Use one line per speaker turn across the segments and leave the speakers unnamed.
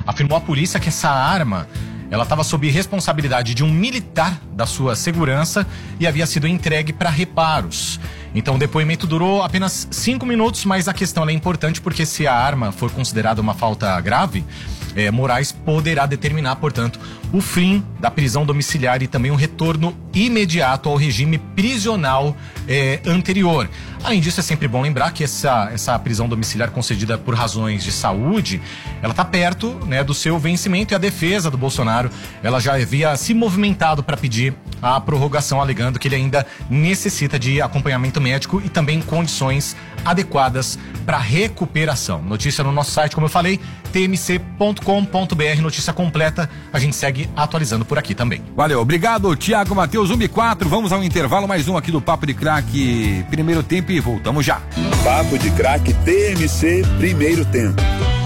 afirmou à polícia que essa arma ela estava sob responsabilidade de um militar da sua segurança e havia sido entregue para reparos. Então o depoimento durou apenas 5 minutos, mas a questão é importante porque se a arma for considerada uma falta grave, Moraes poderá determinar, portanto, o fim da prisão domiciliar e também um retorno imediato ao regime prisional anterior. Além disso, é sempre bom lembrar que essa prisão domiciliar concedida por razões de saúde, ela está perto, né, do seu vencimento, e a defesa do Bolsonaro, ela já havia se movimentado para pedir a prorrogação, alegando que ele ainda necessita de acompanhamento médico e também condições adequadas para recuperação. Notícia no nosso site, como eu falei, tmc.com.br, notícia completa, a gente segue atualizando por aqui também.
Valeu, obrigado, Thiago Matheus, 1h04, vamos ao intervalo, mais um aqui do Papo de Craque, primeiro tempo, e voltamos já.
Papo de Craque TMC, primeiro tempo.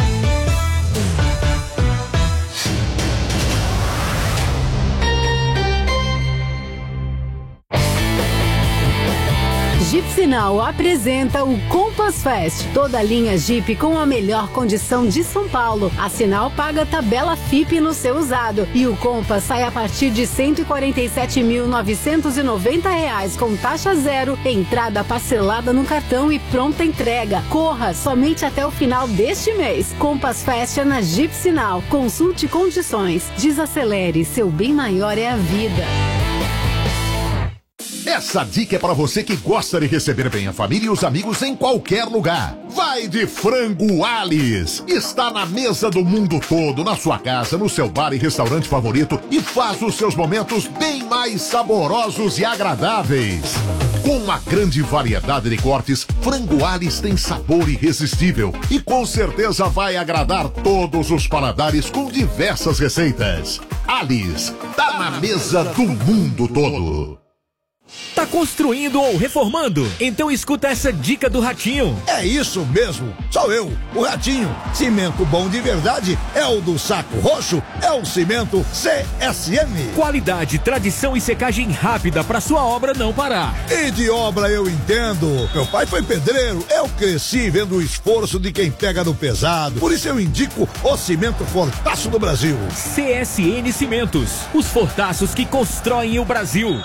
Jeep Sinal apresenta o Compass Fest. Toda a linha Jeep com a melhor condição de São Paulo. A Sinal paga tabela FIP no seu usado. E o Compass sai a partir de R$ 147.990 com taxa zero, entrada parcelada no cartão e pronta entrega. Corra somente até o final deste mês. Compass Fest é na Jeep Sinal. Consulte condições. Desacelere. Seu bem maior é a vida.
Essa dica é para você que gosta de receber bem a família e os amigos em qualquer lugar. Vai de Frango Alice. Está na mesa do mundo todo, na sua casa, no seu bar e restaurante favorito e faz os seus momentos bem mais saborosos e agradáveis. Com uma grande variedade de cortes, Frango Alice tem sabor irresistível e com certeza vai agradar todos os paladares com diversas receitas. Alice, tá na mesa do mundo todo.
Tá construindo ou reformando? Então escuta essa dica do Ratinho.
É isso mesmo, sou eu, o Ratinho. Cimento bom de verdade é o do Saco Roxo, é o cimento CSM.
Qualidade, tradição e secagem rápida para sua obra não parar.
E de obra eu entendo. Meu pai foi pedreiro, eu cresci vendo o esforço de quem pega no pesado. Por isso eu indico o cimento Fortaço do Brasil.
CSN Cimentos, os fortaços que constroem o Brasil.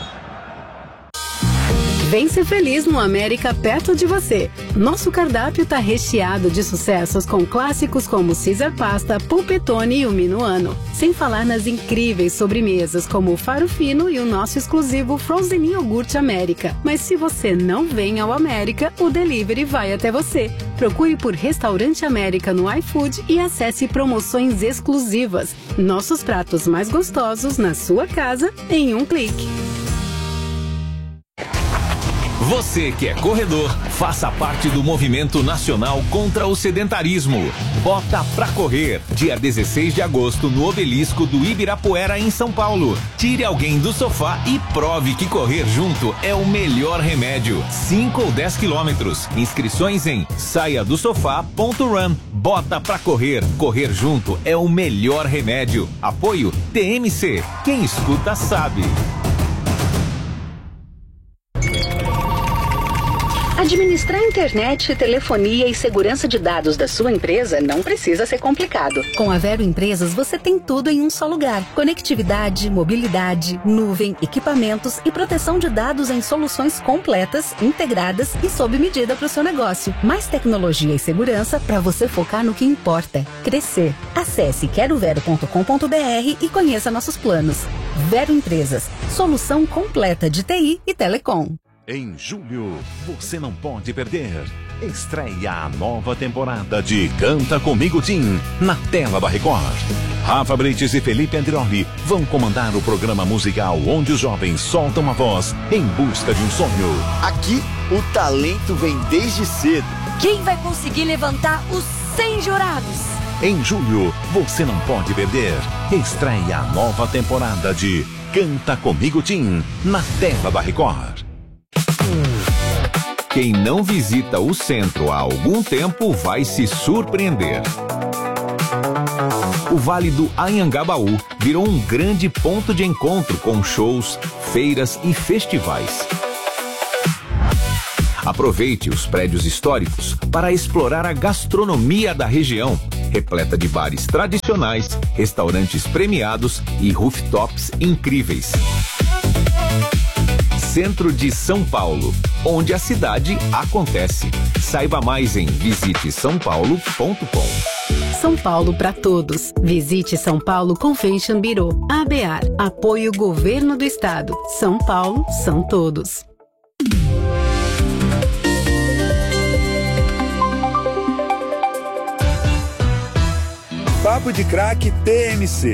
Vem ser feliz no América perto de você. Nosso cardápio tá recheado de sucessos com clássicos como Caesar Pasta, Polpettone e o Minuano. Sem falar nas incríveis sobremesas como o Faro Fino e o nosso exclusivo Frozen Iogurte América. Mas se você não vem ao América, o delivery vai até você. Procure por Restaurante América no iFood e acesse promoções exclusivas. Nossos pratos mais gostosos na sua casa em um clique.
Você que é corredor, faça parte do movimento nacional contra o sedentarismo. Bota pra correr, dia 16 de agosto no Obelisco do Ibirapuera, em São Paulo. Tire alguém do sofá e prove que correr junto é o melhor remédio. 5 ou 10 quilômetros. Inscrições em saiadosofá.run. Bota pra correr, correr junto é o melhor remédio. Apoio TMC. Quem escuta sabe.
Administrar internet, telefonia e segurança de dados da sua empresa não precisa ser complicado.
Com a Vero Empresas, você tem tudo em um só lugar. Conectividade, mobilidade, nuvem, equipamentos e proteção de dados em soluções completas, integradas e sob medida para o seu negócio. Mais tecnologia e segurança para você focar no que importa: crescer. Acesse querovero.com.br e conheça nossos planos. Vero Empresas, solução completa de TI e telecom.
Em julho, você não pode perder. Estreia a nova temporada de Canta Comigo Tim, na tela da Record. Rafa Brites e Felipe Andrioli vão comandar o programa musical onde os jovens soltam a voz em busca de um sonho.
Aqui, o talento vem desde cedo.
Quem vai conseguir levantar os 100 jurados?
Em julho, você não pode perder. Estreia a nova temporada de Canta Comigo Tim, na tela da Record.
Quem não visita o centro há algum tempo vai se surpreender. O Vale do Anhangabaú virou um grande ponto de encontro com shows, feiras e festivais. Aproveite os prédios históricos para explorar a gastronomia da região repleta de bares tradicionais, restaurantes premiados e rooftops incríveis. Centro de São Paulo, onde a cidade acontece. Saiba mais em visitesaopaulo.com.
São Paulo para todos. Visite São Paulo Convention Bureau. ABAR. Apoio Governo do Estado. São Paulo são todos.
Papo de Craque TMC.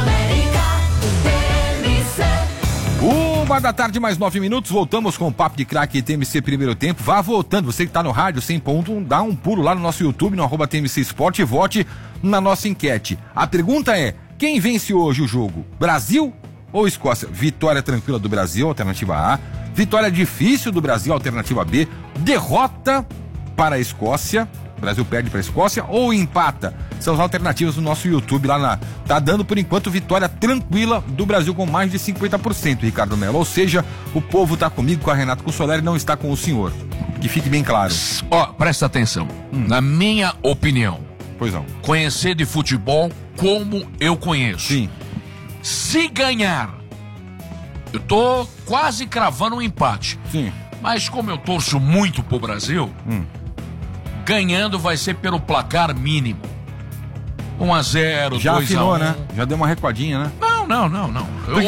1h mais 9 minutos, voltamos com o Papo de Craque TMC primeiro tempo. Vá voltando, você que tá no rádio 100.1, dá um pulo lá no nosso YouTube, no @TMC Esporte e vote na nossa enquete. A pergunta é, quem vence hoje o jogo? Brasil ou Escócia? Vitória tranquila do Brasil, alternativa A. Vitória difícil do Brasil, alternativa B. Derrota para a Escócia, o Brasil perde para a Escócia ou empata? São as alternativas do nosso YouTube lá tá dando por enquanto vitória tranquila do Brasil com mais de 50%, Ricardo Mello. Ou seja, o povo tá comigo, com a Renato Consolari, não está com o senhor. Que fique bem claro.
Ó, presta atenção. Na minha opinião,
pois não.
Conhecer de futebol como eu conheço.
Sim.
Se ganhar, eu tô quase cravando um empate.
Sim.
Mas como eu torço muito pro Brasil, ganhando vai ser pelo placar mínimo. 1-0, 2-1.
Já afinou, né? Já deu uma recuadinha, né?
Não.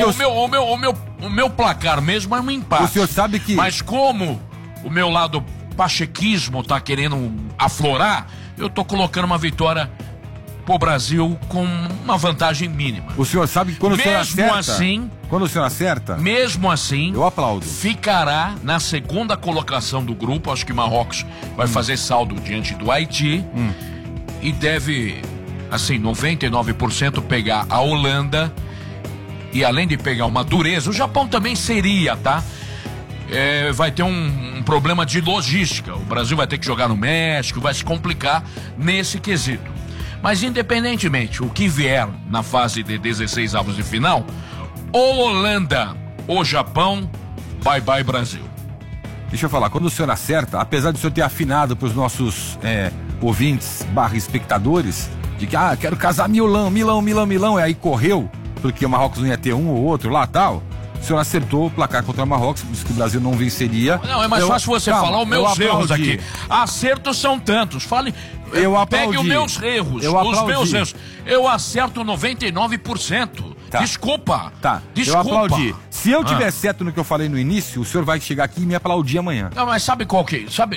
O meu placar mesmo é um empate.
O senhor sabe que...
Mas como o meu lado pachequismo tá querendo aflorar, eu tô colocando uma vitória pro Brasil com uma vantagem mínima.
O senhor sabe que quando o senhor acerta...
assim...
Quando o senhor acerta...
Mesmo assim...
Eu aplaudo.
Ficará na segunda colocação do grupo. Acho que Marrocos vai fazer saldo diante do Haiti. E deve... assim, 99% pegar a Holanda, e além de pegar uma dureza, o Japão também seria, tá? Vai ter um problema de logística, o Brasil vai ter que jogar no México, vai se complicar nesse quesito. Mas independentemente, o que vier na fase de 16 avos de final, ou Holanda ou Japão, bye bye Brasil.
Deixa eu falar, quando o senhor acerta, apesar de o senhor ter afinado para os nossos ouvintes / espectadores, de que, quero casar Milão, e aí correu, porque o Marrocos não ia ter um ou outro lá, tal. O senhor acertou o placar contra o Marrocos, disse que o Brasil não venceria.
Não, é mais fácil você falar os meus erros aqui. Acertos são tantos, fale, pegue os meus erros, meus erros. Eu acerto 99%.
Tá.
Desculpa.
Eu aplaudi. Se eu tiver certo no que eu falei no início, o senhor vai chegar aqui e me aplaudir amanhã.
Não, mas sabe qual que é? Sabe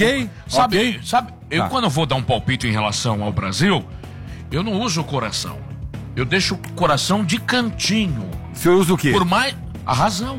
eu quando eu vou dar um palpite em relação ao Brasil, eu não uso o coração. Eu deixo o coração de cantinho.
O senhor usa o quê?
Por mais... A razão.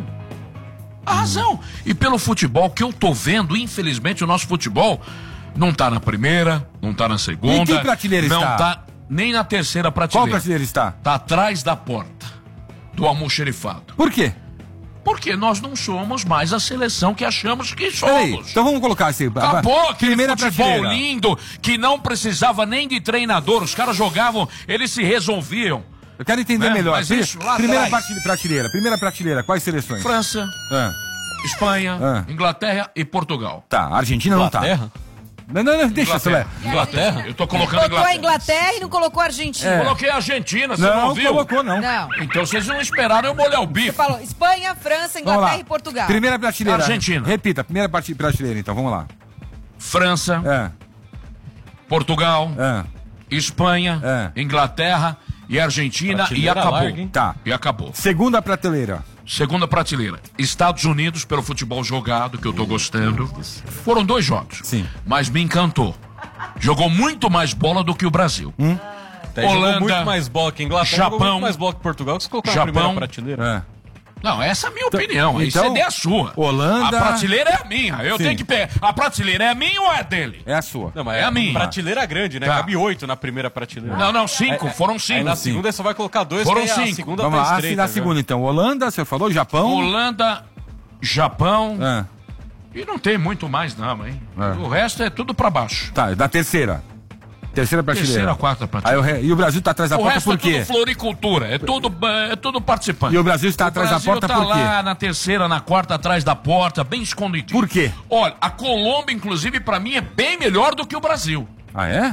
E pelo futebol que eu tô vendo, infelizmente, o nosso futebol não tá na primeira, não tá na segunda.
Em que prateleira está?
Não tá nem na terceira prateleira.
Qual prateleira está?
Tá atrás da porta do almoxerifado.
Por quê?
Porque nós não somos mais a seleção que achamos que somos.
Peraí, então vamos colocar assim.
Acabou aquele futebol
prateleira.
lindo, que não precisava nem de treinador. Os caras jogavam, eles se resolviam.
Eu quero entender melhor.
Mas isso, lá
primeira
atrás.
prateleira, quais seleções?
França, Espanha, Inglaterra e Portugal.
Tá, a Argentina não tá. Não, deixa, Celé.
Inglaterra? Eu tô colocando
Colocou a Inglaterra e não colocou a Argentina.
Coloquei a Argentina, você não ouviu?
Não colocou, não.
Então vocês não esperaram eu molhar o bife.
Você falou Espanha, França, Inglaterra e Portugal.
Primeira prateleira.
Argentina.
Repita, primeira prateleira, então, vamos lá.
França, Portugal, Espanha, Inglaterra e Argentina,
prateleira
e acabou.
larga, hein? Tá.
E acabou.
Segunda prateleira.
Estados Unidos, pelo futebol jogado, que eu tô gostando. Foram 2 jogos.
Sim.
Mas me encantou. Jogou muito mais bola do que o Brasil. Holanda,
jogou muito mais bola que Inglaterra,
Japão,
jogou muito mais bola que Portugal, que você colocou na primeira prateleira.
Não, essa é a minha opinião. Isso é a sua.
Holanda...
A prateleira é a minha. Eu tenho que pegar. A prateleira é a minha ou é dele?
É a sua.
Não, mas
é a minha.
Prateleira grande, né? Cabe 8 na primeira prateleira.
Não, 5. Foram 5.
Aí na segunda você vai colocar 2,
foram 5.
A segunda
vamos lá,
estreita,
na segunda então. Holanda, você falou, Japão?
Holanda, Japão. E não tem muito mais não, hein? O resto é tudo pra baixo.
Tá, da terceira prateleira.
Terceira, quarta prateleira.
E o Brasil tá atrás da porta por quê?
É tudo floricultura, é tudo participante.
E o Brasil está atrás da porta por quê?
O Brasil tá lá na terceira, na quarta, atrás da porta, bem escondidinho.
Por quê?
Olha, a Colômbia, inclusive, pra mim, é bem melhor do que o Brasil.
Ah, é?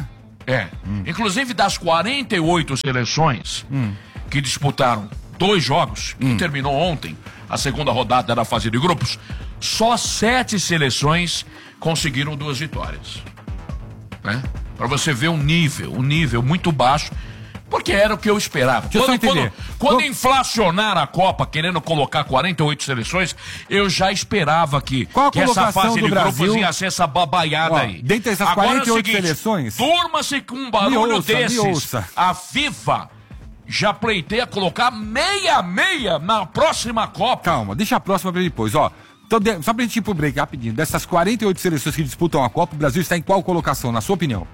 Inclusive das 48 seleções que disputaram 2 jogos, que terminou ontem, a segunda rodada da fase de grupos, só 7 seleções conseguiram 2 vitórias. Né? Para você ver um nível muito baixo, porque era o que eu esperava. Quando inflacionaram a Copa, querendo colocar 48 seleções, eu já esperava que essa fase de grupos ia ser essa babaiada aí.
Dentre essas 48 seleções...
Durma-se com um barulho desses. A FIFA já pleiteia colocar 6-6 na próxima Copa.
Calma, deixa a próxima pra depois, ó. Então, só pra gente ir pro break rapidinho. Dessas 48 seleções que disputam a Copa, o Brasil está em qual colocação, na sua opinião?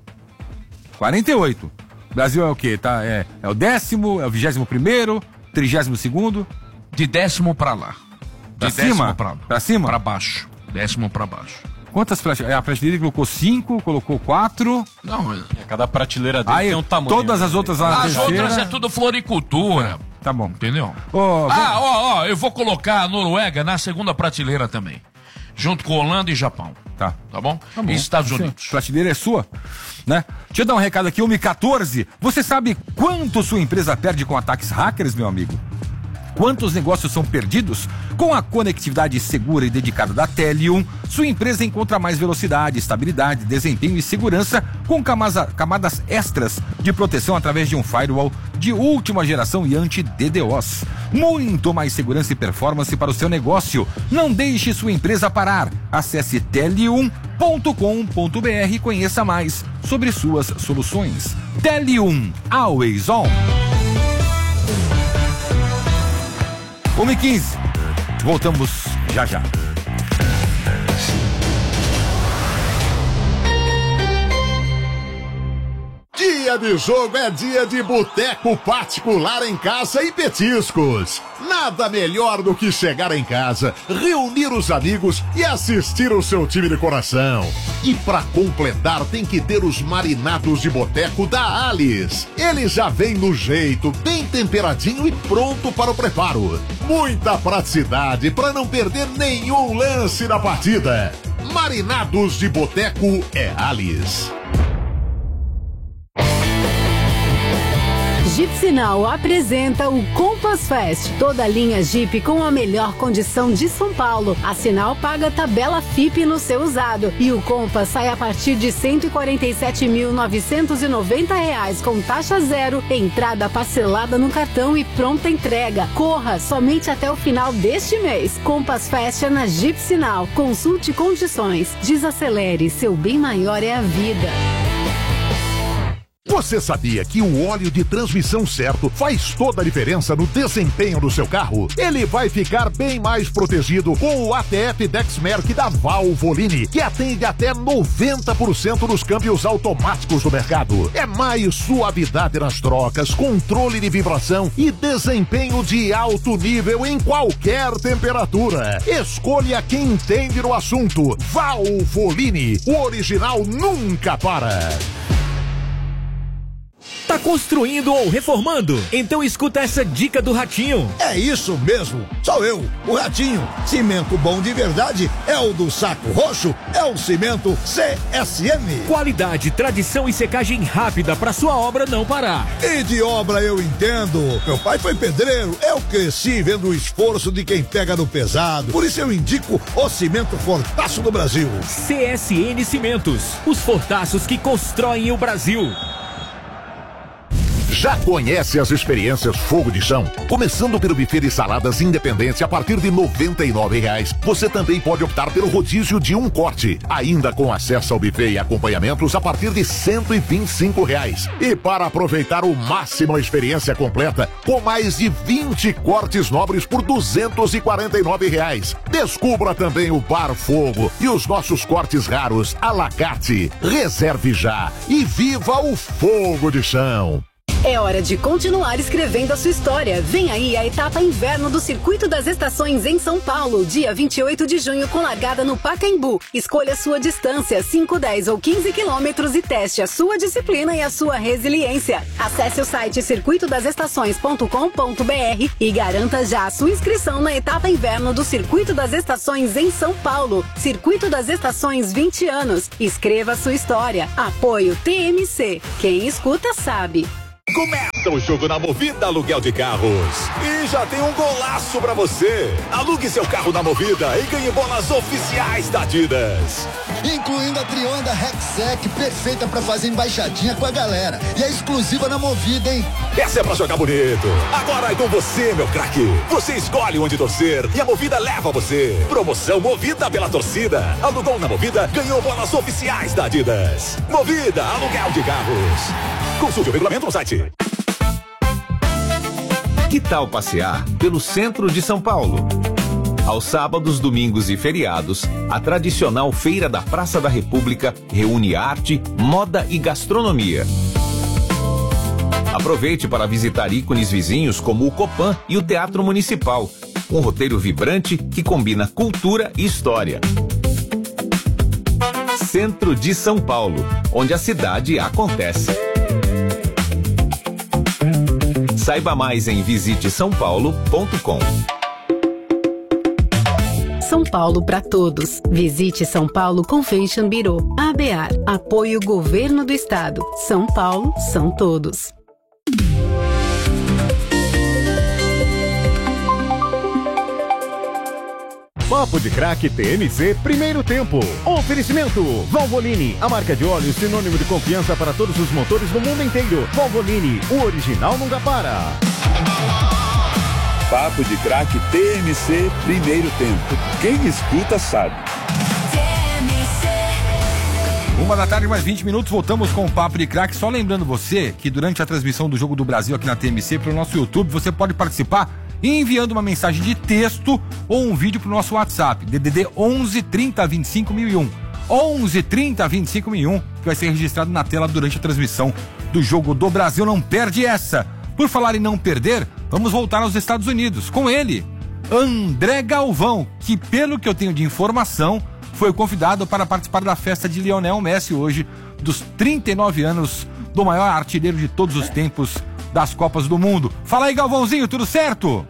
48. O Brasil é o quê? Tá, é o 10º, é o 21º, 32º?
De 10º pra lá.
Pra cima? Pra cima?
Pra baixo. 10º pra baixo.
Quantas prateleiras? A prateleira colocou 5, colocou 4.
Não,
cada prateleira dele tem um tamanho.
Todas as outras lá.
As outras é tudo floricultura.
Tá bom.
Entendeu? Eu vou colocar a Noruega na segunda prateleira também. Junto com Holanda e Japão.
Tá
bom? E Estados Unidos.
A prateleira é sua, né? Deixa eu dar um recado aqui, 1h14. Você sabe quanto sua empresa perde com ataques hackers, meu amigo? Quantos negócios são perdidos? Com a conectividade segura e dedicada da Tele1, sua empresa encontra mais velocidade, estabilidade, desempenho e segurança com camadas extras de proteção através de um firewall de última geração e anti-DDoS. Muito mais segurança e performance para o seu negócio. Não deixe sua empresa parar. Acesse tele1.com.br e conheça mais sobre suas soluções. Tele1, always on. 1h15. Voltamos já já.
Dia de jogo é dia de boteco particular em casa e petiscos. Nada melhor do que chegar em casa, reunir os amigos e assistir o seu time de coração. E pra completar tem que ter os marinados de boteco da Alice. Ele já vem no jeito, bem temperadinho e pronto para o preparo. Muita praticidade para não perder nenhum lance da partida. Marinados de boteco é Alice.
Jeep Sinal apresenta o Compass Fest. Toda a linha Jeep com a melhor condição de São Paulo. A Sinal paga tabela FIP no seu usado. E o Compass sai a partir de R$ 147.990 com taxa zero, entrada parcelada no cartão e pronta entrega. Corra somente até o final deste mês. Compass Fest é na Jeep Sinal. Consulte condições. Desacelere. Seu bem maior é a vida.
Você sabia que o óleo de transmissão certo faz toda a diferença no desempenho do seu carro? Ele vai ficar bem mais protegido com o ATF Dexmerc da Valvoline, que atende até 90% dos câmbios automáticos do mercado. É mais suavidade nas trocas, controle de vibração e desempenho de alto nível em qualquer temperatura. Escolha quem entende no assunto. Valvoline, o original nunca para.
Tá construindo ou reformando? Então escuta essa dica do Ratinho.
É isso mesmo, sou eu, o Ratinho. Cimento bom de verdade é o do Saco Roxo, é o cimento CSM.
Qualidade, tradição e secagem rápida para sua obra não parar.
E de obra eu entendo. Meu pai foi pedreiro, eu cresci vendo o esforço de quem pega no pesado. Por isso eu indico o cimento Fortaço do Brasil.
CSN Cimentos, os fortaços que constroem o Brasil.
Já conhece as experiências Fogo de Chão? Começando pelo buffet de saladas independente a partir de R$ 99,00. Você também pode optar pelo rodízio de um corte, ainda com acesso ao buffet e acompanhamentos a partir de R$ 125,00. E para aproveitar o máximo a experiência completa, com mais de 20 cortes nobres por R$ 249,00. Descubra também o Bar Fogo e os nossos cortes raros à la carte. Reserve já e viva o Fogo de Chão.
É hora de continuar escrevendo a sua história. Vem aí a etapa inverno do Circuito das Estações em São Paulo, dia 28 de junho, com largada no Pacaembu. Escolha sua distância, 5, 10 ou 15 quilômetros e teste a sua disciplina e a sua resiliência. Acesse o site circuitodasestações.com.br e garanta já a sua inscrição na etapa inverno do Circuito das Estações em São Paulo. Circuito das Estações 20 anos. Escreva a sua história. Apoio TMC. Quem escuta sabe.
Começa o jogo na Movida Aluguel de Carros. E já tem um golaço pra você. Alugue seu carro na Movida e ganhe bolas oficiais da Adidas.
Incluindo a Trionda Rexec, perfeita pra fazer embaixadinha com a galera. E é exclusiva na Movida, hein?
Essa é pra jogar bonito. Agora é com você, meu craque. Você escolhe onde torcer e a Movida leva você. Promoção Movida pela torcida. Alugou na Movida, ganhou bolas oficiais da Adidas. Movida Aluguel de Carros. Consulte o regulamento no site.
Que tal passear pelo centro de São Paulo? Aos sábados, domingos e feriados, a tradicional Feira da Praça da República reúne arte, moda e gastronomia. Aproveite para visitar ícones vizinhos como o Copan e o Teatro Municipal, um roteiro vibrante que combina cultura e história. Centro de São Paulo, onde a cidade acontece. Saiba mais em visitesaopaulo.com.
São Paulo para todos. Visite São Paulo Convention Bureau. ABAR. Apoio Governo do Estado. São Paulo são todos.
Papo de Craque TMC, primeiro tempo. Oferecimento Valvoline, a marca de óleo sinônimo de confiança para todos os motores do mundo inteiro. Valvoline, o original nunca para.
Papo de Craque TMC, primeiro tempo. Quem escuta sabe.
1h, mais 20 minutos, voltamos com o Papo de Craque. Só lembrando você que durante a transmissão do Jogo do Brasil aqui na TMC, pelo nosso YouTube, você pode participar enviando uma mensagem de texto ou um vídeo pro nosso WhatsApp, DDD 11 30 25 1001. 11 30 25 1001, que vai ser registrado na tela durante a transmissão do Jogo do Brasil. Não perde essa! Por falar em não perder, vamos voltar aos Estados Unidos com ele, André Galvão, que pelo que eu tenho de informação, foi convidado para participar da festa de Lionel Messi hoje, dos 39 anos do maior artilheiro de todos os tempos das Copas do Mundo. Fala aí, Galvãozinho, tudo certo?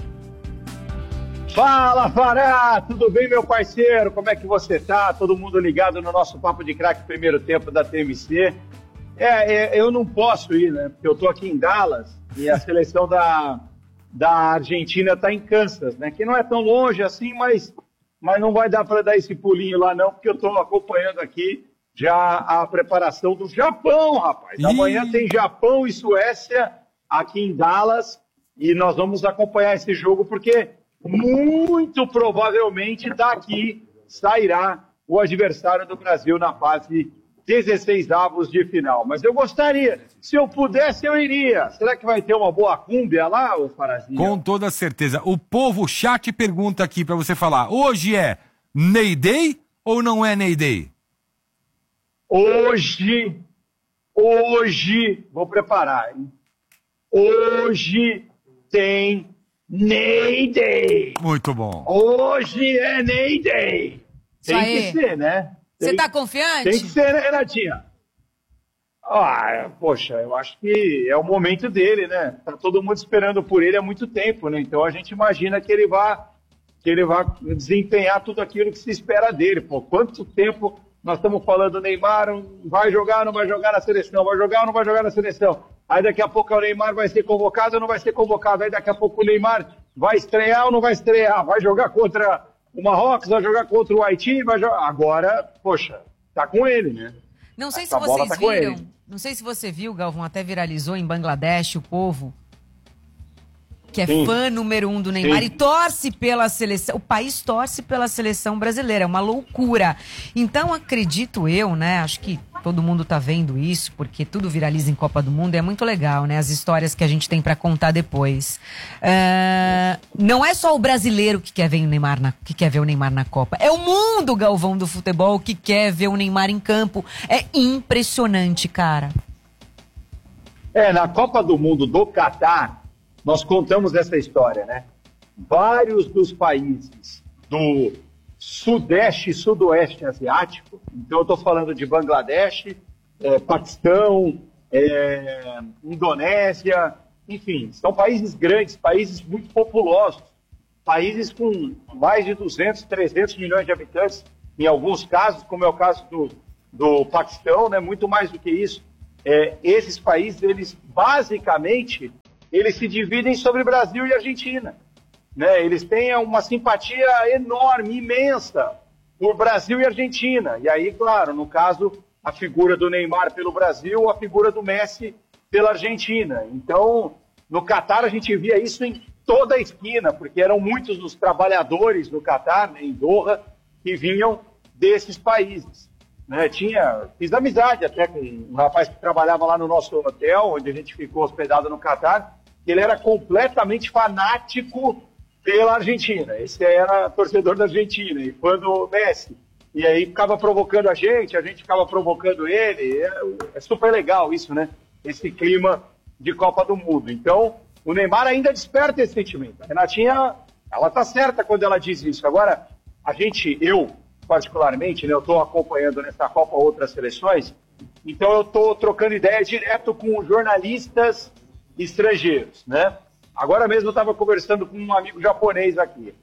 Fala, Fará! Tudo bem, meu parceiro? Como é que você tá? Todo mundo ligado no nosso Papo de Craque primeiro tempo da TMC. Eu não posso ir, né? Porque eu tô aqui em Dallas e a seleção da Argentina tá em Kansas, né? Que não é tão longe assim, mas não vai dar para dar esse pulinho lá não, porque eu tô acompanhando aqui já a preparação do Japão, rapaz. Amanhã tem Japão e Suécia aqui em Dallas, e nós vamos acompanhar esse jogo, porque muito provavelmente daqui sairá o adversário do Brasil na fase 16avos de final. Mas eu gostaria, se eu pudesse, eu iria. Será que vai ter uma boa cúmbia lá, ô Farazinho?
Com toda certeza. O povo chat pergunta aqui pra você falar, hoje é Ney Day ou não é Ney Day?
Hoje, vou preparar, hein? Hoje tem Ney Day.
Muito bom.
Hoje é Ney Day. Tem que ser, né?
Você tá confiante?
Tem que ser, né, Renatinha? Poxa, eu acho que é o momento dele, né? Tá todo mundo esperando por ele há muito tempo, né? Então a gente imagina que ele vá desempenhar tudo aquilo que se espera dele. Pô, quanto tempo nós estamos falando, Neymar vai jogar, não vai jogar na seleção, vai jogar ou não vai jogar na seleção. Aí daqui a pouco o Neymar vai ser convocado ou não vai ser convocado. Aí daqui a pouco o Neymar vai estrear ou não vai estrear. Vai jogar contra o Marrocos, vai jogar contra o Haiti, vai jogar... Agora, poxa, tá com ele, né?
Não sei se vocês viram, não sei se você viu, Galvão, até viralizou em Bangladesh o povo que é fã número 1 do Neymar e torce pela seleção, o país torce pela seleção brasileira, é uma loucura. Então, acredito eu, né, acho que todo mundo tá vendo isso, porque tudo viraliza em Copa do Mundo, é muito legal, né, as histórias que a gente tem pra contar depois. Não é só o brasileiro que quer ver o Neymar na Copa, é o mundo, Galvão, do futebol que quer ver o Neymar em campo. É impressionante, cara.
Na Copa do Mundo do Catar, nós contamos essa história, né? Vários dos países do sudeste e sudoeste asiático, então eu estou falando de Bangladesh, Paquistão, Indonésia, enfim, são países grandes, países muito populosos, países com mais de 200, 300 milhões de habitantes, em alguns casos, como é o caso do Paquistão, né, muito mais do que isso. Esses países, eles basicamente, eles se dividem sobre Brasil e Argentina. Né? Eles têm uma simpatia enorme, imensa, por Brasil e Argentina. E aí, claro, no caso, a figura do Neymar pelo Brasil, a figura do Messi pela Argentina. Então, no Catar, a gente via isso em toda a esquina, porque eram muitos dos trabalhadores do Catar, né, em Doha, que vinham desses países. Né? Fiz amizade até com um rapaz que trabalhava lá no nosso hotel, onde a gente ficou hospedado no Catar, que ele era completamente fanático pela Argentina. Esse era torcedor da Argentina, e fã do Messi. E aí ficava provocando a gente ficava provocando ele. É super legal isso, né? Esse clima de Copa do Mundo. Então, o Neymar ainda desperta esse sentimento. A Renatinha, ela tá certa quando ela diz isso. Agora, eu particularmente, né, eu estou acompanhando nessa Copa outras seleções, então eu estou trocando ideia direto com jornalistas estrangeiros, né? Agora mesmo eu estava conversando com um amigo japonês aqui.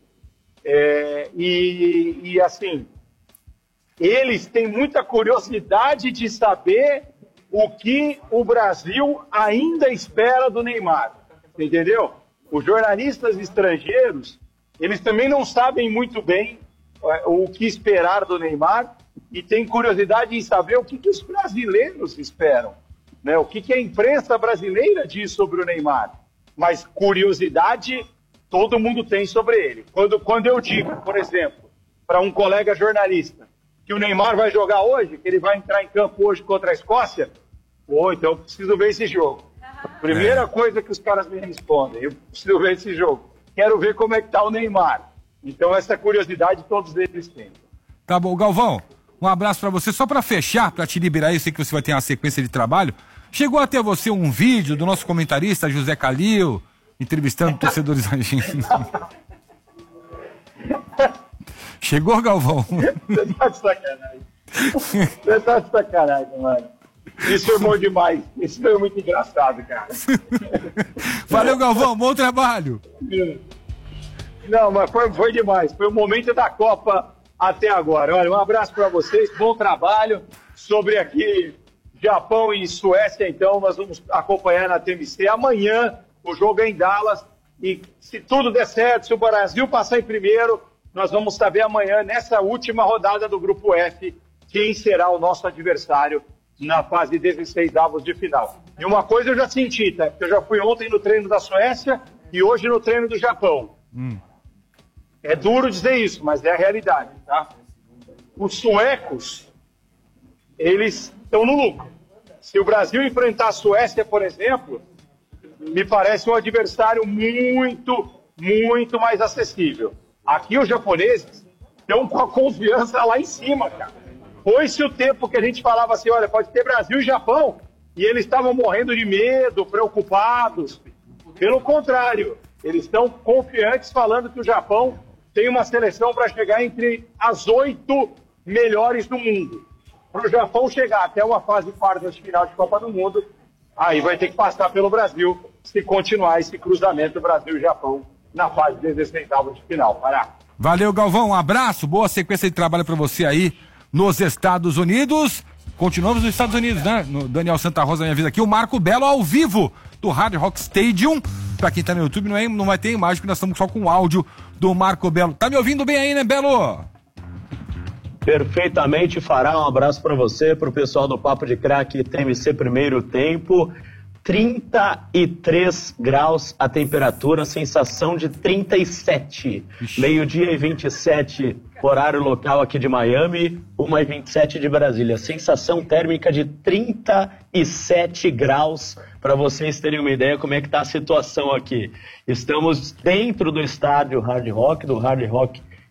E assim, eles têm muita curiosidade de saber o que o Brasil ainda espera do Neymar, entendeu? Os jornalistas estrangeiros, eles também não sabem muito bem o que esperar do Neymar e têm curiosidade em saber o que os brasileiros esperam, né? O que a imprensa brasileira diz sobre o Neymar. Mas curiosidade todo mundo tem sobre ele. Quando eu digo, por exemplo, para um colega jornalista que o Neymar vai jogar hoje, que ele vai entrar em campo hoje contra a Escócia, então eu preciso ver esse jogo. Primeira coisa que os caras me respondem, eu preciso ver esse jogo. Quero ver como é que tá o Neymar. Então essa curiosidade todos eles têm.
Tá bom, Galvão, um abraço para você. Só para fechar, para te liberar, eu sei que você vai ter uma sequência de trabalho. Chegou até você um vídeo do nosso comentarista José Calil, entrevistando torcedores argentinos. Chegou, Galvão?
Você tá de sacanagem. Você tá de sacanagem, mano. Isso foi bom demais. Isso foi muito engraçado, cara.
Valeu, Galvão. Bom trabalho.
Não, mas foi demais. Foi o momento da Copa até agora. Olha, um abraço para vocês. Bom trabalho. Sobre aqui Japão e Suécia, então, nós vamos acompanhar na TMC. Amanhã o jogo é em Dallas. E se tudo der certo, se o Brasil passar em primeiro, nós vamos saber amanhã, nessa última rodada do Grupo F, quem será o nosso adversário na fase 16avos de final. E uma coisa eu já senti, tá? Porque eu já fui ontem no treino da Suécia e hoje no treino do Japão. É duro dizer isso, mas é a realidade, tá? Os suecos, eles estão no lucro. Se o Brasil enfrentar a Suécia, por exemplo, me parece um adversário muito, muito mais acessível. Aqui os japoneses estão com a confiança lá em cima, cara. Foi-se o tempo que a gente falava assim, olha, pode ter Brasil e Japão, e eles estavam morrendo de medo, preocupados. Pelo contrário, eles estão confiantes, falando que o Japão tem uma seleção para chegar entre as 8 melhores do mundo. Para o Japão chegar até uma fase quartas de final de Copa do Mundo, aí vai ter que passar pelo Brasil, se continuar esse cruzamento Brasil e Japão na fase 16avos de final. Pará.
Valeu, Galvão. Um abraço, boa sequência de trabalho para você aí nos Estados Unidos. Continuamos nos Estados Unidos, né? No Daniel Santa Rosa me avisa aqui, o Marco Belo ao vivo do Hard Rock Stadium. Pra quem tá no YouTube, não vai ter imagem, porque nós estamos só com o áudio do Marco Belo. Tá me ouvindo bem aí, né, Belo?
Perfeitamente, Fará. Um abraço para você, pro pessoal do Papo de Craque TMC Primeiro Tempo. 33 graus a temperatura, sensação de 37. Meio-dia e 27, horário local aqui de Miami, 1h27 de Brasília. Sensação térmica de 37 graus, para vocês terem uma ideia como é que está a situação aqui. Estamos dentro do estádio Hard Rock, do Hard Rock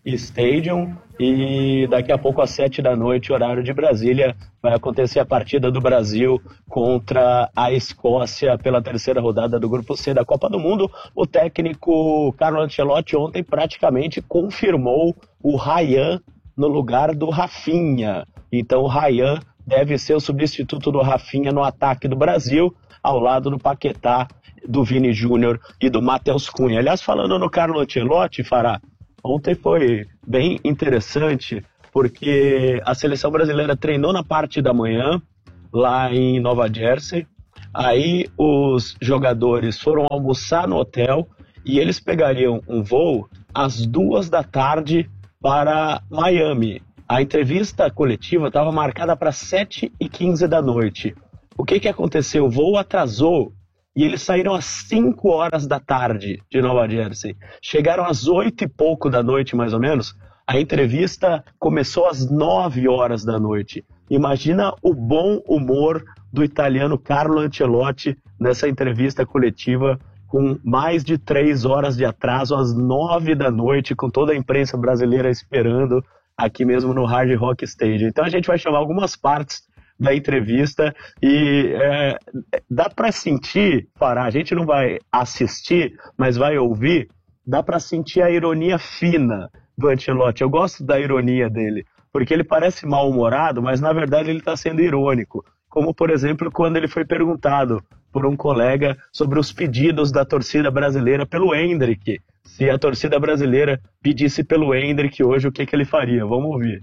Stadium. E daqui a pouco, às 7 da noite, horário de Brasília, vai acontecer a partida do Brasil contra a Escócia pela terceira rodada do Grupo C da Copa do Mundo. O técnico Carlo Ancelotti ontem praticamente confirmou o Ryan no lugar do Rafinha. Então o Ryan deve ser o substituto do Rafinha no ataque do Brasil, ao lado do Paquetá, do Vini Júnior e do Matheus Cunha. Aliás, falando no Carlo Ancelotti, Fará, ontem foi bem interessante, porque a seleção brasileira treinou na parte da manhã, lá em Nova Jersey. Aí os jogadores foram almoçar no hotel e eles pegariam um voo às 2 da tarde para Miami. A entrevista coletiva estava marcada para 7h15 da noite. O que aconteceu? O voo atrasou e eles saíram às 5 horas da tarde de Nova Jersey. Chegaram às 8 e pouco da noite, mais ou menos. A entrevista começou às 9 horas da noite. Imagina o bom humor do italiano Carlo Ancelotti nessa entrevista coletiva, com mais de 3 horas de atraso, às 9 da noite, com toda a imprensa brasileira esperando aqui mesmo no Hard Rock Stadium. Então a gente vai chamar algumas partes da entrevista e dá para sentir, Fará, a gente não vai assistir, mas vai ouvir, dá para sentir a ironia fina do Ancelotti. Eu gosto da ironia dele, porque ele parece mal-humorado, mas na verdade ele está sendo irônico. Como, por exemplo, quando ele foi perguntado por um colega sobre os pedidos da torcida brasileira pelo Endrick. Se a torcida brasileira pedisse pelo Endrick hoje, o que ele faria? Vamos ouvir.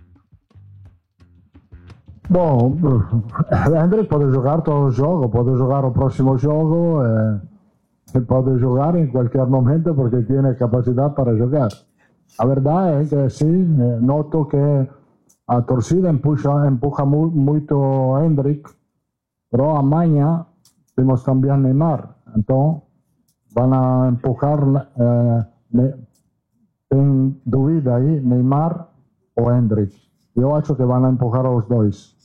Bom, Endrick pode jogar todo o jogo, pode jogar o próximo jogo, pode jogar em qualquer momento porque tem capacidade para jogar. A verdade é que sim, noto que a torcida empuja muito o Endrick, pero amanhã temos também Neymar, então vão empujar, tem dúvida aí, Neymar ou Endrick. Eu acho que vão empurrar os dois.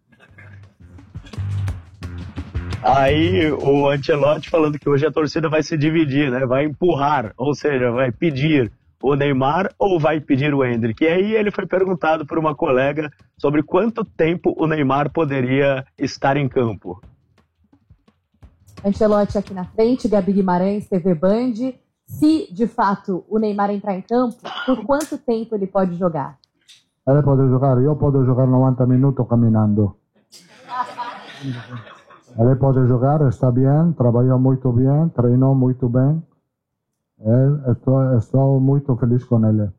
Aí o Ancelotti falando que hoje a torcida vai se dividir, né? Vai empurrar, ou seja, vai pedir o Neymar ou vai pedir o Endrick. E aí ele foi perguntado por uma colega sobre quanto tempo o Neymar poderia estar em campo.
Ancelotti aqui na frente, Gabi Guimarães, TV Band. Se, de fato, o Neymar entrar em campo, por quanto tempo ele pode jogar?
Ele pode jogar, eu posso jogar 90 minutos caminhando. Ele pode jogar, está bem, trabalhou muito bem, treinou muito bem. Estou muito feliz com ele.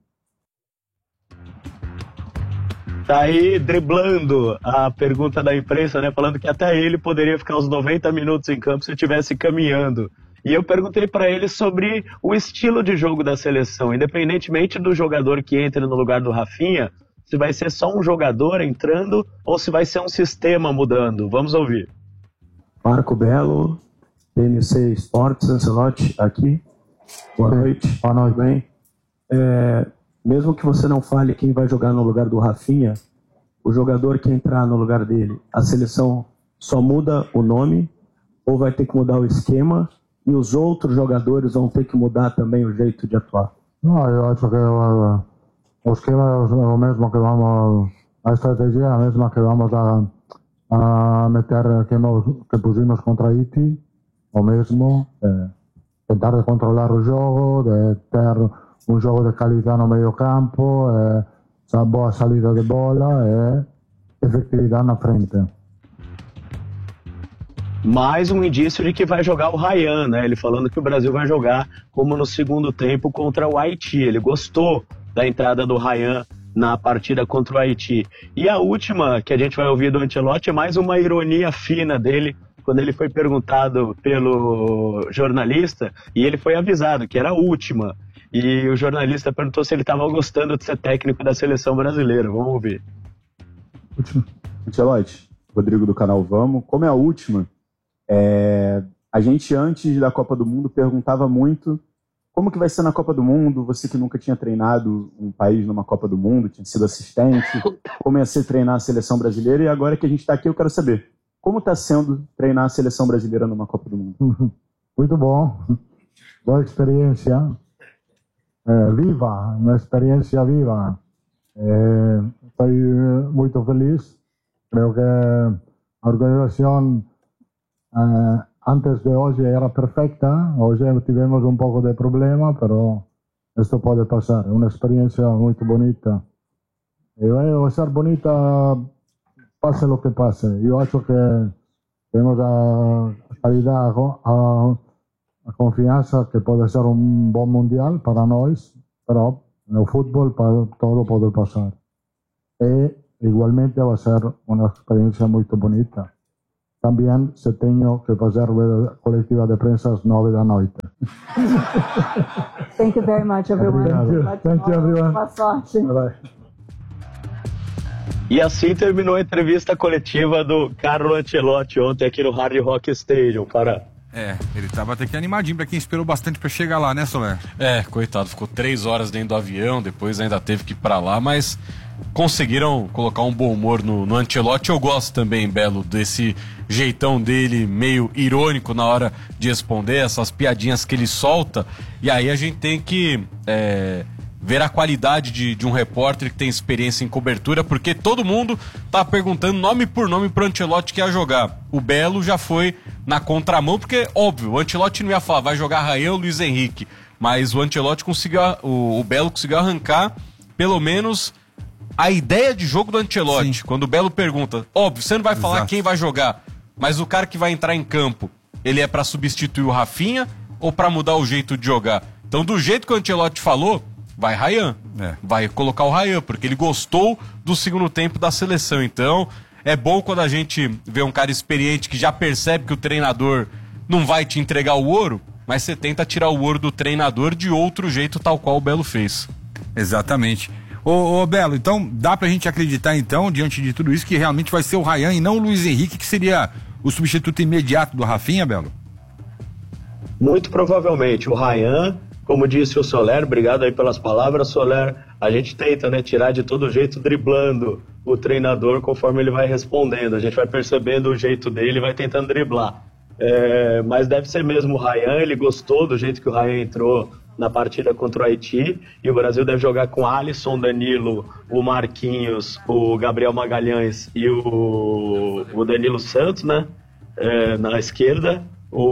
Tá aí driblando a pergunta da imprensa, né? Falando que até ele poderia ficar uns 90 minutos em campo se estivesse caminhando. E eu perguntei para ele sobre o estilo de jogo da seleção, independentemente do jogador que entre no lugar do Rafinha, se vai ser só um jogador entrando ou se vai ser um sistema mudando. Vamos ouvir.
Marco Belo, TMC Esportes, Ancelotti aqui. Boa noite.
Boa noite.
Bem? Mesmo que você não fale quem vai jogar no lugar do Rafinha, o jogador que entrar no lugar dele, a seleção só muda o nome ou vai ter que mudar o esquema e os outros jogadores vão ter que mudar também o jeito de atuar?
Não, eu acho que o esquema é o mesmo que vamos, a estratégia é a mesma que vamos a meter que pusimos contra Haiti, o mesmo, tentar de controlar o jogo, de ter um jogo de qualidade no meio campo, boa saída de bola e efetividade na frente.
Mais um indício de que vai jogar o Ryan, né? Ele falando que o Brasil vai jogar como no segundo tempo contra o Haiti. Ele gostou da entrada do Ryan na partida contra o Haiti. E a última que a gente vai ouvir do Ancelotti é mais uma ironia fina dele, quando ele foi perguntado pelo jornalista e ele foi avisado que era a última. E o jornalista perguntou se ele estava gostando de ser técnico da seleção brasileira. Vamos ouvir.
Ancelotti, Rodrigo do canal Vamos. Como é a última, a gente antes da Copa do Mundo perguntava muito como que vai ser na Copa do Mundo, você que nunca tinha treinado um país numa Copa do Mundo, tinha sido assistente, como ia ser treinar a seleção brasileira, e agora que a gente está aqui eu quero saber, como está sendo treinar a seleção brasileira numa Copa do Mundo?
Muito bom, boa experiência. viva, uma experiência viva. Estou muito feliz. Creo que a organização antes de hoje era perfeita. Hoje tivemos um pouco de problema, mas isto pode passar. É uma experiência muito bonita. E vai ser bonita, passe o que passe. Eu acho que temos a qualidade, a confiança que pode ser um bom mundial para nós, mas no futebol todo pode passar. E igualmente vai ser uma experiência muito bonita. Também se tenho que fazer a coletiva de prensa às 9 da noite.
Thank you very much, everyone.
Thank you, everyone.
Boa sorte.
E assim terminou a entrevista coletiva do Carlo Ancelotti ontem aqui no Hard Rock Stadium, cara.
Ele tava até que animadinho pra quem esperou bastante pra chegar lá, né, Soler?
Coitado, ficou 3 horas dentro do avião, depois ainda teve que ir pra lá, mas conseguiram colocar um bom humor no Ancelotti. Eu gosto também, Belo, desse jeitão dele meio irônico na hora de responder, essas piadinhas que ele solta, e aí a gente tem que ver a qualidade de um repórter que tem experiência em cobertura, porque todo mundo tá perguntando nome por nome pro Ancelotti que ia jogar. O Belo já foi na contramão, porque, óbvio, o Ancelotti não ia falar, vai jogar Rayan ou Luiz Henrique, mas o Ancelotti conseguiu, o Belo conseguiu arrancar, pelo menos, a ideia de jogo do Ancelotti. Sim. Quando o Belo pergunta, óbvio, você não vai falar quem vai jogar, mas o cara que vai entrar em campo, ele é pra substituir o Rafinha ou pra mudar o jeito de jogar? Então, do jeito que o Ancelotti falou, vai Rayan, vai colocar o Rayan, porque ele gostou do segundo tempo da seleção. Então, é bom quando a gente vê um cara experiente que já percebe que o treinador não vai te entregar o ouro, mas você tenta tirar o ouro do treinador de outro jeito, tal qual o Belo fez.
Exatamente. Ô Belo, então dá pra gente acreditar então, diante de tudo isso, que realmente vai ser o Rayan e não o Luiz Henrique, que seria o substituto imediato do Rafinha, Belo?
Muito provavelmente o Rayan. Como disse o Soler, obrigado aí pelas palavras, Soler. A gente tenta, tirar de todo jeito, driblando o treinador conforme ele vai respondendo. A gente vai percebendo o jeito dele e vai tentando driblar. Mas deve ser mesmo o Rayan, ele gostou do jeito que o Rayan entrou na partida contra o Haiti, e o Brasil deve jogar com Alisson, Danilo, o Marquinhos, o Gabriel Magalhães e o Danilo Santos, na esquerda,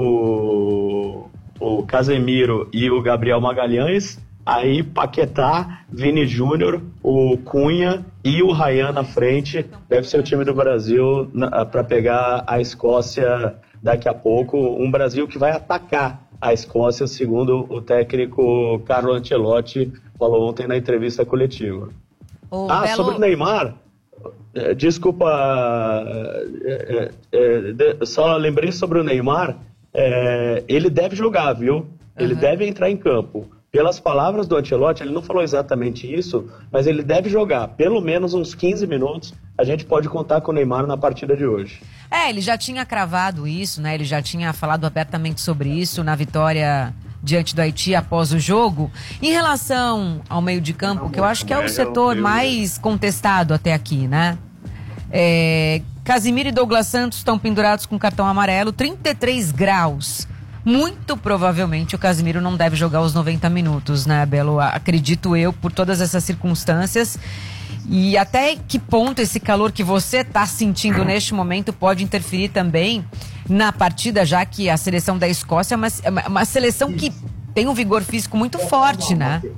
o Casemiro e o Gabriel Magalhães, aí Paquetá, Vini Júnior, o Cunha e o Rayan na frente. Deve ser o time do Brasil para pegar a Escócia daqui a pouco. Um Brasil que vai atacar a Escócia, segundo o técnico Carlo Ancelotti falou ontem na entrevista coletiva. Sobre o Neymar, desculpa, só lembrei sobre o Neymar. Ele deve jogar, viu? Ele deve entrar em campo. Pelas palavras do Ancelotti, ele não falou exatamente isso, mas ele deve jogar pelo menos uns 15 minutos. A gente pode contar com o Neymar na partida de hoje.
Ele já tinha cravado isso, Ele já tinha falado abertamente sobre isso na vitória diante do Haiti após o jogo. Em relação ao meio de campo, que eu acho que é o setor mais contestado até aqui, Casemiro e Douglas Santos estão pendurados com cartão amarelo, 33 graus. Muito provavelmente o Casemiro não deve jogar os 90 minutos, Belo? Acredito eu, por todas essas circunstâncias. E até que ponto esse calor que você está sentindo neste momento pode interferir também na partida, já que a seleção da Escócia é uma seleção que tem um vigor físico muito forte,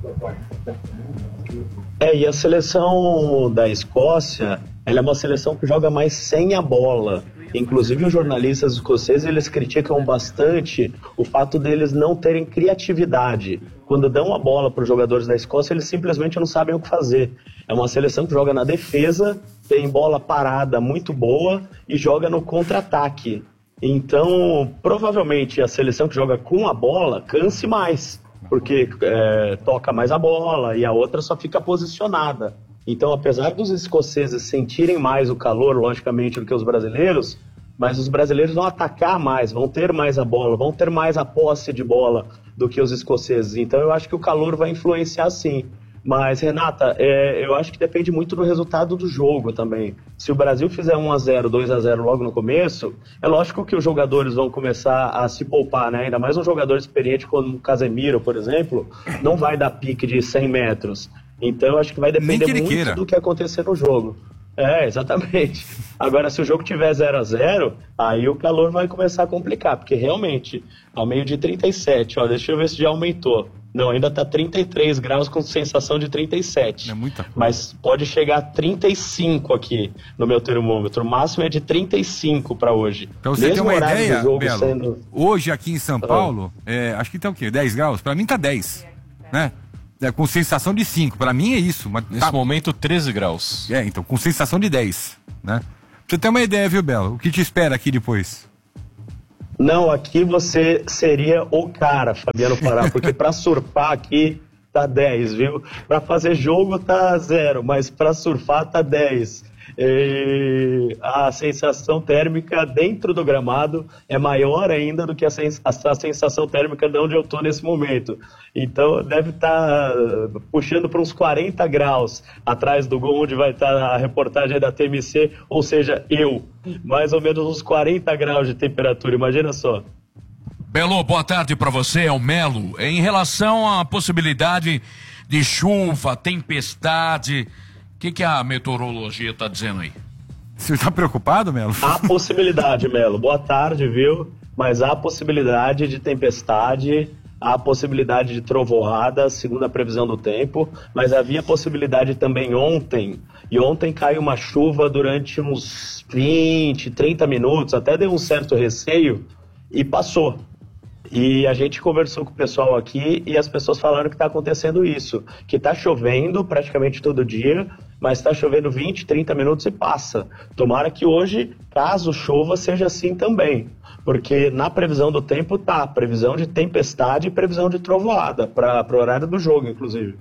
E a seleção da Escócia, ela é uma seleção que joga mais sem a bola. Inclusive os jornalistas escoceses, eles criticam bastante o fato deles não terem criatividade. Quando dão a bola para os jogadores da Escócia, eles simplesmente não sabem o que fazer. É uma seleção que joga na defesa, tem bola parada muito boa e joga no contra-ataque. Então, provavelmente a seleção que joga com a bola canse mais, porque toca mais a bola e a outra só fica posicionada. Então, apesar dos escoceses sentirem mais o calor, logicamente, do que os brasileiros, mas os brasileiros vão atacar mais, vão ter mais a bola, vão ter mais a posse de bola do que os escoceses. Então, eu acho que o calor vai influenciar sim. Mas, Renata, eu acho que depende muito do resultado do jogo também. Se o Brasil fizer 1-0, 2-0 logo no começo, é lógico que os jogadores vão começar a se poupar, né? Ainda mais um jogador experiente como o Casemiro, por exemplo, não vai dar pique de 100 metros. Então, eu acho que vai depender muito do que acontecer no jogo. Exatamente. Agora, se o jogo tiver 0-0, aí o calor vai começar a complicar, porque realmente, ao meio de 37, deixa eu ver se já aumentou. Não, ainda tá 33 graus com sensação de 37.
É muita coisa.
Mas pode chegar a 35 aqui no meu termômetro. O máximo é de 35 para hoje.
Pra você ter uma ideia, Belo, hoje aqui em São Paulo, acho que tá o quê? 10 graus? Pra mim tá 10, né? Com sensação de 5, pra mim é isso. Mas
nesse momento, 13 graus.
Então, com sensação de 10, né? Pra você ter uma ideia, viu, Belo? O que te espera aqui depois?
Não, aqui você seria o cara, Fabiano Pará, porque pra surfar aqui tá 10, viu? Pra fazer jogo tá 0, mas pra surfar tá 10. A sensação térmica dentro do gramado é maior ainda do que a sensação térmica de onde eu estou nesse momento. Então deve estar puxando para uns 40 graus atrás do gol onde vai estar a reportagem da TMC, ou seja, mais ou menos uns 40 graus de temperatura, imagina só.
Belo, boa tarde para você, é o Melo. Em relação à possibilidade de chuva, tempestade, o que a meteorologia está dizendo aí?
Você está preocupado, Melo?
Há possibilidade, Melo. Boa tarde, viu? Mas há possibilidade de tempestade, há possibilidade de trovoada, segundo a previsão do tempo, mas havia possibilidade também ontem, e ontem caiu uma chuva durante uns 20, 30 minutos, até deu um certo receio e passou. E a gente conversou com o pessoal aqui e as pessoas falaram que está acontecendo isso, que está chovendo praticamente todo dia, mas está chovendo 20, 30 minutos e passa. Tomara que hoje, caso chova, seja assim também, porque na previsão do tempo tá previsão de tempestade e previsão de trovoada, para o horário do jogo, inclusive.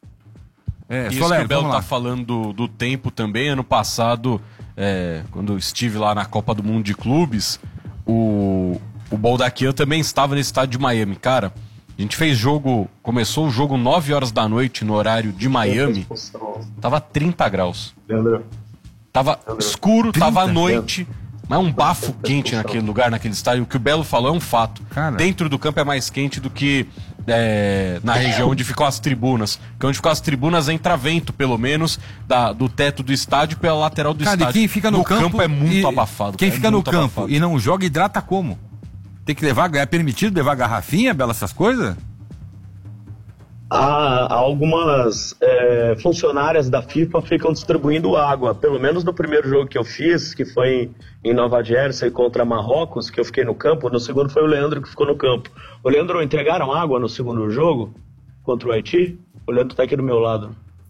Isso que o Belo tá falando do tempo também. Ano passado, quando eu estive lá na Copa do Mundo de Clubes, o Baldaquian também estava nesse estádio de Miami. Cara, a gente fez jogo, começou o jogo 9 horas da noite no horário de Miami, tava 30 graus. Tava escuro, tava à noite, mas um bafo quente naquele lugar, naquele estádio. O que o Belo falou é um fato. Cara, dentro do campo é mais quente do que na região onde ficam as tribunas. Porque onde ficam as tribunas entra vento, pelo menos, do teto do estádio pela lateral do estádio.
E quem fica no campo
é muito abafado.
Quem fica no campo e não joga, hidrata como? Tem que levar, é permitido levar garrafinha, Bela, essas coisas?
Algumas funcionárias da FIFA ficam distribuindo água. Pelo menos no primeiro jogo que eu fiz, que foi em Nova Jersey contra Marrocos, que eu fiquei no campo. No segundo foi o Leandro que ficou no campo. O Leandro, entregaram água no segundo jogo contra o Haiti? O Leandro tá aqui do meu lado.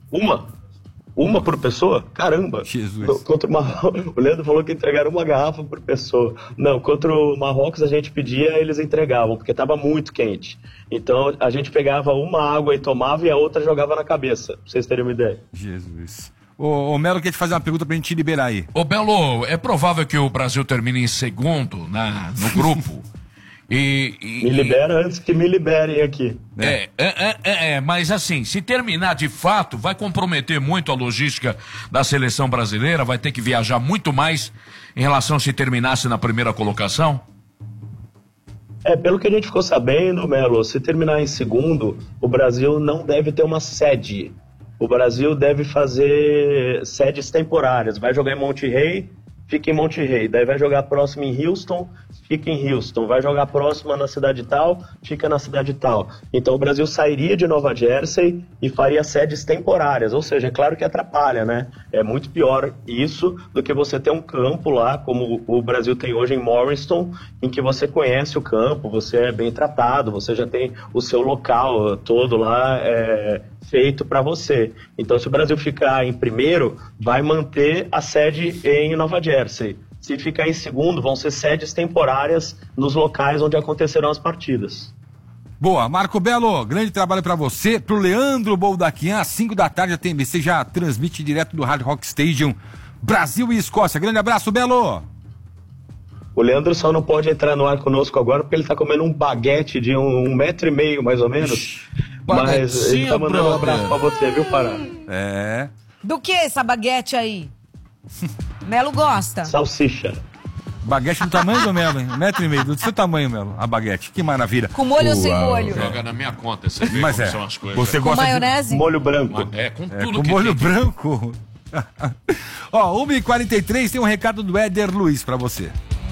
Uma por pessoa? Caramba!
Jesus.
Contra o Leandro falou que entregaram uma garrafa por pessoa. Não, contra o Marrocos a gente pedia, eles entregavam, porque estava muito quente. Então a gente pegava uma água e tomava e a outra jogava na cabeça, pra vocês terem uma ideia.
Jesus. Ô Melo, quer te fazer uma pergunta pra gente te liberar aí.
Ô Belo, é provável que o Brasil termine em segundo no grupo?
Me libera antes que me liberem aqui.
Mas assim, se terminar de fato, vai comprometer muito a logística da seleção brasileira, vai ter que viajar muito mais em relação a se terminasse na primeira colocação?
Pelo que a gente ficou sabendo, Melo, se terminar em segundo, o Brasil não deve ter uma sede. O Brasil deve fazer sedes temporárias, vai jogar em Monterrey, fica em Monterrey, daí vai jogar próximo em Houston, fica em Houston, vai jogar próximo na cidade tal, fica na cidade tal. Então o Brasil sairia de Nova Jersey e faria sedes temporárias, ou seja, é claro que atrapalha, né? É muito pior isso do que você ter um campo lá, como o Brasil tem hoje em Morriston, em que você conhece o campo, você é bem tratado, você já tem o seu local todo lá feito para você. Então se o Brasil ficar em primeiro, vai manter a sede em Nova Jersey. Se ficar em segundo, vão ser sedes temporárias nos locais onde acontecerão as partidas.
Boa, Marco Belo, grande trabalho para você. Pro Leandro Baldaquian, às 5 da tarde, a TMC já transmite direto do Hard Rock Stadium, Brasil e Escócia. Grande abraço, Belo.
O Leandro só não pode entrar no ar conosco agora porque ele tá comendo um baguete de 1,5 metro, mais ou menos. Mas ele tá mandando um abraço pra você, viu, Pará?
É.
Do que essa baguete aí? Melo gosta.
Salsicha.
Baguete do tamanho do Melo, hein? 1,5 metro, do seu tamanho, Melo, a baguete. Que maravilha.
Com molho ou sem molho?
Joga na minha conta, você vê
Mas
como
é,
são as coisas.
você
Com
gosta
maionese?
de...
Molho branco.
É, com tudo
com
que
molho
tem.
branco. Ó, 1h43, tem um recado do Éder Luiz pra você.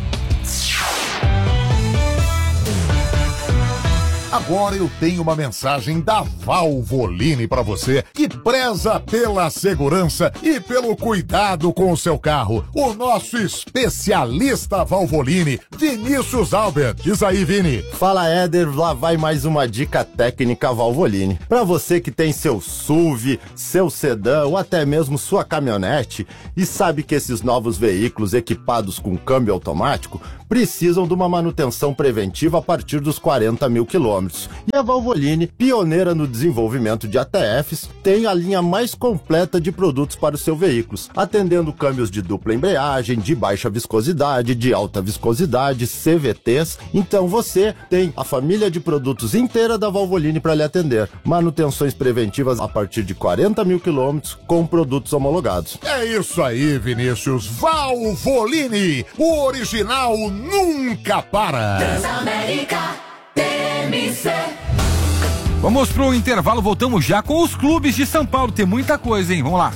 Agora eu tenho uma mensagem da Valvoline para você que preza pela segurança e pelo cuidado com o seu carro. O nosso especialista Valvoline, Vinícius Albert. Diz aí, Vini.
Fala, Éder, lá vai mais uma dica técnica Valvoline. Para você que tem seu SUV, seu sedã ou até mesmo sua caminhonete e sabe que esses novos veículos equipados com câmbio automático precisam de uma manutenção preventiva a partir dos 40 mil quilômetros. E a Valvoline, pioneira no desenvolvimento de ATFs, tem a linha mais completa de produtos para os seus veículos, atendendo câmbios de dupla embreagem, de baixa viscosidade, de alta viscosidade, CVTs. Então você tem a família de produtos inteira da Valvoline para lhe atender. Manutenções preventivas a partir de 40 mil quilômetros com produtos homologados.
É isso aí, Vinícius. Valvoline, o original nunca para.
Transamérica TMC.
Vamos pro intervalo, voltamos já com os clubes de São Paulo. Tem muita coisa, hein? Vamos lá.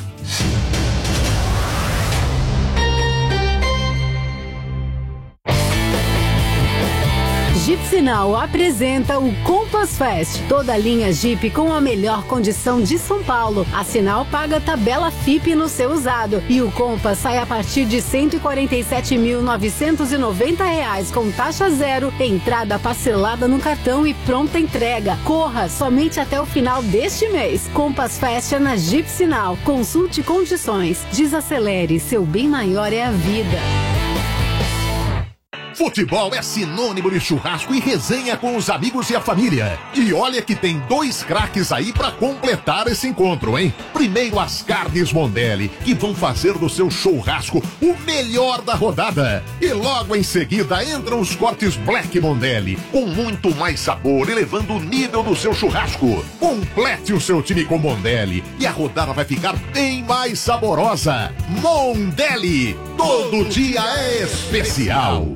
Jeep Sinal apresenta o Compass Fest. Toda a linha Jeep com a melhor condição de São Paulo. A Sinal paga tabela FIP no seu usado. E o Compass sai a partir de R$ 147.990 com taxa zero, entrada parcelada no cartão e pronta entrega. Corra somente até o final deste mês. Compass Fest é na Jeep Sinal. Consulte condições. Desacelere. Seu bem maior é a vida.
Futebol é sinônimo de churrasco e resenha com os amigos e a família. E olha que tem 2 craques aí pra completar esse encontro, hein? Primeiro as carnes Mondelli, que vão fazer do seu churrasco o melhor da rodada. E logo em seguida entram os cortes Black Mondelli, com muito mais sabor, elevando o nível do seu churrasco. Complete o seu time com Mondelli e a rodada vai ficar bem mais saborosa. Mondelli, todo dia é especial.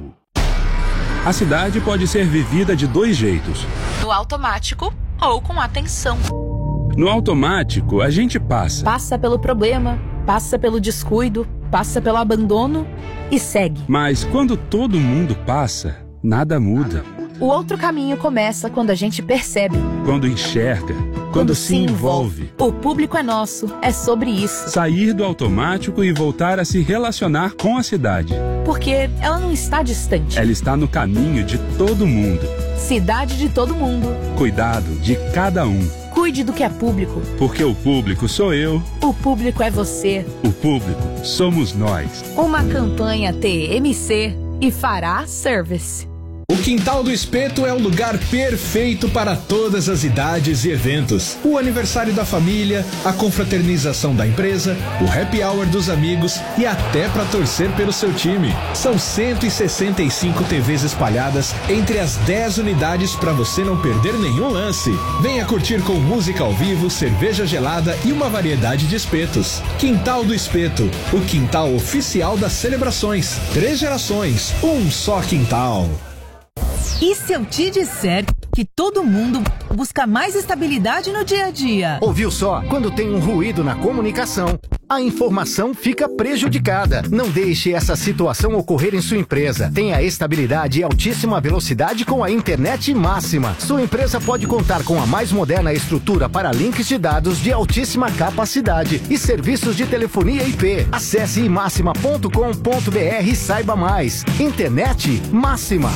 A cidade pode ser vivida de 2 jeitos.
No automático ou com atenção.
No automático, a gente passa.
Passa pelo problema, passa pelo descuido, passa pelo abandono e segue.
Mas quando todo mundo passa, nada muda.
O outro caminho começa quando a gente percebe.
Quando enxerga. Quando se envolve.
O público é nosso, é sobre isso.
Sair do automático e voltar a se relacionar com a cidade.
Porque ela não está distante.
Ela está no caminho de todo mundo.
Cidade de todo mundo.
Cuidado de cada um.
Cuide do que é público.
Porque o público sou eu.
O público é você.
O público somos nós.
Uma campanha TMC e Fará Service.
O Quintal do Espeto é o lugar perfeito para todas as idades e eventos. O aniversário da família, a confraternização da empresa, o happy hour dos amigos e até para torcer pelo seu time. São 165 TVs espalhadas entre as 10 unidades para você não perder nenhum lance. Venha curtir com música ao vivo, cerveja gelada e uma variedade de espetos. Quintal do Espeto, o quintal oficial das celebrações. 3 gerações, um só quintal.
E se eu te disser que todo mundo busca mais estabilidade no dia a dia?
Ouviu só? Quando tem um ruído na comunicação, a informação fica prejudicada. Não deixe essa situação ocorrer em sua empresa. Tenha estabilidade e altíssima velocidade com a internet máxima. Sua empresa pode contar com a mais moderna estrutura para links de dados de altíssima capacidade e serviços de telefonia IP. Acesse imaxima.com.br e saiba mais. Internet máxima.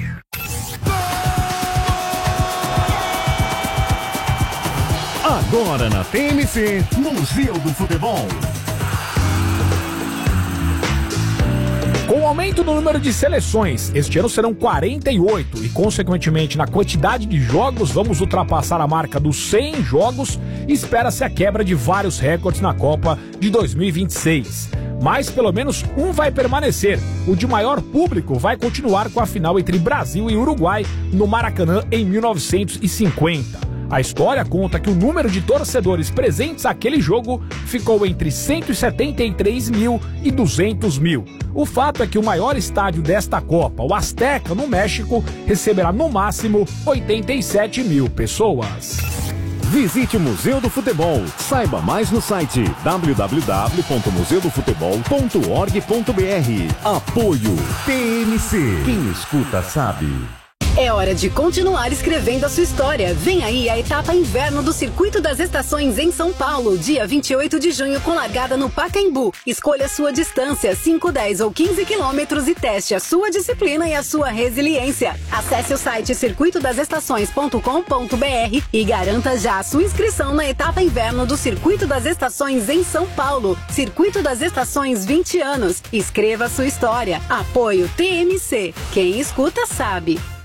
Agora na TMC, Museu do Futebol.
Com o aumento no número de seleções, este ano serão 48 e, consequentemente, na quantidade de jogos, vamos ultrapassar a marca dos 100 jogos e espera-se a quebra de vários recordes na Copa de 2026. Mas pelo menos um vai permanecer. O de maior público vai continuar com a final entre Brasil e Uruguai no Maracanã em 1950. A história conta que o número de torcedores presentes àquele jogo ficou entre 173 mil e 200 mil. O fato é que o maior estádio desta Copa, o Azteca, no México, receberá no máximo 87 mil pessoas.
Visite o Museu do Futebol. Saiba mais no site www.museudofutebol.org.br. Apoio TMC. Quem escuta sabe.
É hora de continuar escrevendo a sua história. Vem aí a etapa inverno do Circuito das Estações em São Paulo, dia 28 de junho, com largada no Pacaembu. Escolha a sua distância, 5, 10 ou 15 quilômetros e teste a sua disciplina e a sua resiliência. Acesse o site circuitodasestações.com.br e garanta já a sua inscrição na etapa inverno do Circuito das Estações em São Paulo. Circuito das Estações 20 anos. Escreva a sua história. Apoio TMC. Quem escuta sabe.